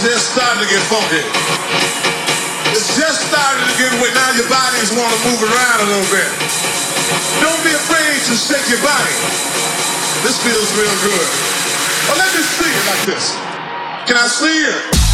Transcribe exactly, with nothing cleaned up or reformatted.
just starting to get funky. It's just starting to get where now your bodies want to move around a little bit. Don't be afraid to shake your body. This feels real good. Well, let me see it like this. Can I see it?